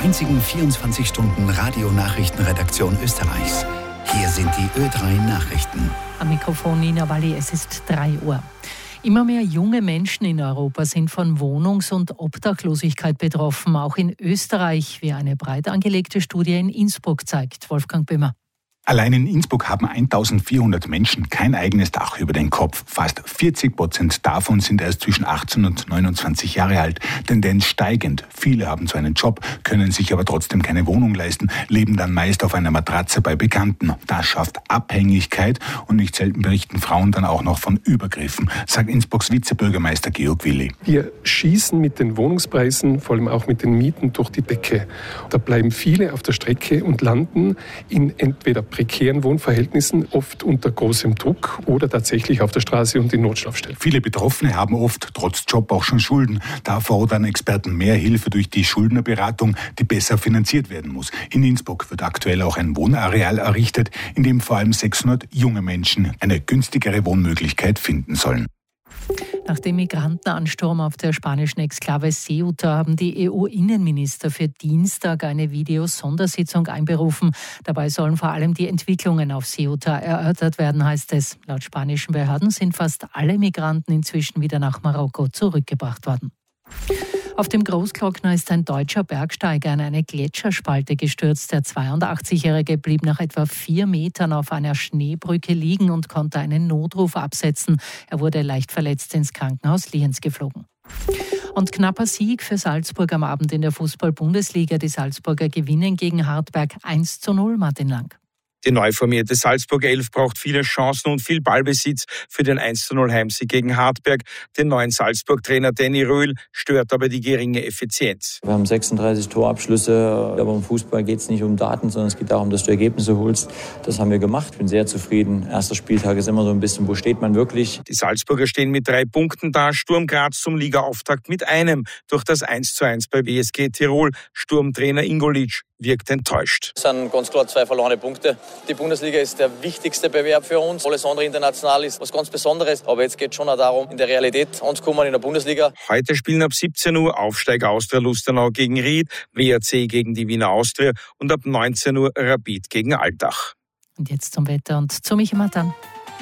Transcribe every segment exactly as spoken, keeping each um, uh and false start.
einzigen vierundzwanzig Stunden Radionachrichtenredaktion Österreichs. Hier sind die Ö drei Nachrichten. Am Mikrofon Nina Walli, es ist drei Uhr. Immer mehr junge Menschen in Europa sind von Wohnungs- und Obdachlosigkeit betroffen, auch in Österreich, wie eine breit angelegte Studie in Innsbruck zeigt. Wolfgang Böhmer. Allein in Innsbruck haben eintausendvierhundert Menschen kein eigenes Dach über den Kopf. Fast vierzig Prozent davon sind erst zwischen achtzehn und neunundzwanzig Jahre alt. Tendenz steigend. Viele haben zwar einen Job, können sich aber trotzdem keine Wohnung leisten, leben dann meist auf einer Matratze bei Bekannten. Das schafft Abhängigkeit und nicht selten berichten Frauen dann auch noch von Übergriffen, sagt Innsbrucks Vizebürgermeister Georg Willi. Wir schießen mit den Wohnungspreisen, vor allem auch mit den Mieten, durch die Decke. Da bleiben viele auf der Strecke und landen in entweder prekären Wohnverhältnissen, oft unter großem Druck oder tatsächlich auf der Straße und in Notschlafstellen. Viele Betroffene haben oft trotz Job auch schon Schulden. Da fordern Experten mehr Hilfe durch die Schuldnerberatung, die besser finanziert werden muss. In Innsbruck wird aktuell auch ein Wohnareal errichtet, in dem vor allem sechshundert junge Menschen eine günstigere Wohnmöglichkeit finden sollen. Nach dem Migrantenansturm auf der spanischen Exklave Ceuta haben die E U-Innenminister für Dienstag eine Videosondersitzung einberufen. Dabei sollen vor allem die Entwicklungen auf Ceuta erörtert werden, heißt es. Laut spanischen Behörden sind fast alle Migranten inzwischen wieder nach Marokko zurückgebracht worden. Auf dem Großglockner ist ein deutscher Bergsteiger in eine Gletscherspalte gestürzt. Der zweiundachtzigjährige blieb nach etwa vier Metern auf einer Schneebrücke liegen und konnte einen Notruf absetzen. Er wurde leicht verletzt ins Krankenhaus Lienz geflogen. Und knapper Sieg für Salzburg am Abend in der Fußball-Bundesliga. Die Salzburger gewinnen gegen Hartberg eins zu null, Martin Lang. Die neu formierte Salzburger Elf braucht viele Chancen und viel Ballbesitz für den eins zu null Heimsieg gegen Hartberg. Den neuen Salzburg-Trainer Danny Röhl stört aber die geringe Effizienz. Wir haben sechsunddreißig Torabschlüsse, aber im Fußball geht es nicht um Daten, sondern es geht darum, dass du Ergebnisse holst. Das haben wir gemacht. Ich bin sehr zufrieden. Erster Spieltag ist immer so ein bisschen, wo steht man wirklich? Die Salzburger stehen mit drei Punkten da. Sturm Graz zum Ligaauftakt mit einem durch das eins zu eins bei W S G Tirol. Sturmtrainer Ingolic wirkt enttäuscht. Es sind ganz klar zwei verlorene Punkte. Die Bundesliga ist der wichtigste Bewerb für uns. Alles andere international ist was ganz Besonderes. Aber jetzt geht es schon auch darum, in der Realität anzukommen in der Bundesliga. Heute spielen ab siebzehn Uhr Aufsteiger Austria Lustenau gegen Ried, W R C gegen die Wiener Austria und ab neunzehn Uhr Rapid gegen Altach. Und jetzt zum Wetter und zu Michi Matan.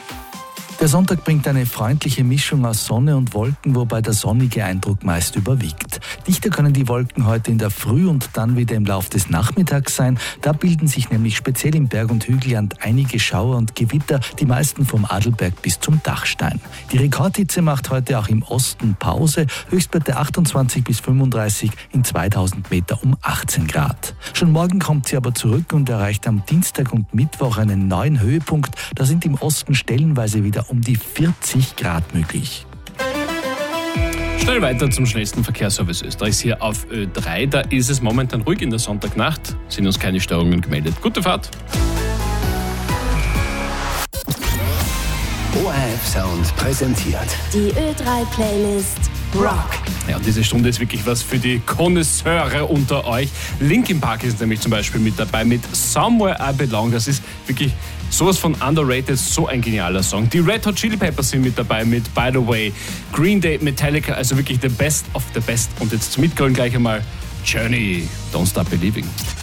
Der Sonntag bringt eine freundliche Mischung aus Sonne und Wolken, wobei der sonnige Eindruck meist überwiegt. Dichter können die Wolken heute in der Früh und dann wieder im Lauf des Nachmittags sein. Da bilden sich nämlich speziell im Berg- und Hügelland einige Schauer und Gewitter, die meisten vom Adelberg bis zum Dachstein. Die Rekordhitze macht heute auch im Osten Pause. Höchstwerte achtundzwanzig bis fünfunddreißig, in zweitausend Meter um achtzehn Grad. Schon morgen kommt sie aber zurück und erreicht am Dienstag und Mittwoch einen neuen Höhepunkt. Da sind im Osten stellenweise wieder um die vierzig Grad möglich. Schnell weiter zum schnellsten Verkehrsservice Österreichs hier auf Ö drei. Da ist es momentan ruhig in der Sonntagnacht. Sind uns keine Störungen gemeldet. Gute Fahrt. O R F Sound präsentiert die Ö drei Playlist Rock. Ja, und diese Stunde ist wirklich was für die Connoisseure unter euch. Linkin Park ist nämlich zum Beispiel mit dabei mit Somewhere I Belong. Das ist wirklich sowas von underrated, so ein genialer Song. Die Red Hot Chili Peppers sind mit dabei mit By the Way. Green Day, Metallica, also wirklich the best of the best. Und jetzt zum Mitgrölen gleich einmal Journey, Don't Stop Believing.